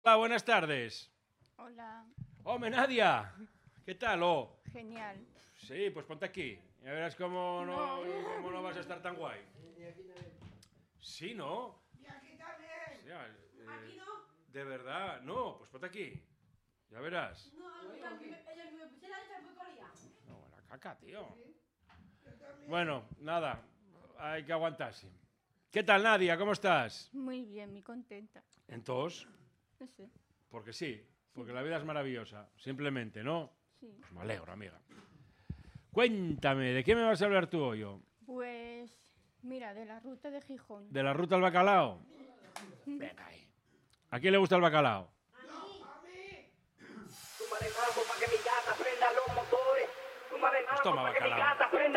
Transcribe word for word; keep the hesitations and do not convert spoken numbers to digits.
Hola, buenas tardes. Hola. Hombre, Nadia. ¿Qué tal? Oh. Genial. Sí, pues ponte aquí. Ya verás cómo no, cómo no vas a estar tan guay. Sí, ¿no? Y aquí también. O sea, eh, Aquí no. de verdad, no, pues ponte aquí. Ya verás. No, ella que me pusiera esta fue Corea. No, la caca, tío. Bueno, nada, hay que aguantarse. ¿Qué tal, Nadia? ¿Cómo estás? Muy bien, muy contenta. Entonces, No sé. porque sí, porque la vida es maravillosa, simplemente, ¿no? Sí. Pues me alegro, amiga. Cuéntame, ¿de qué me vas a hablar tú hoy? oh? Pues, mira, de la ruta de Gijón. ¿De la ruta al bacalao? Venga ahí. ¿A quién le gusta el bacalao? Tú me dejas para que mi gata prenda los motores. Tú me dejas Pues toma para que mi bacalao. gata prenda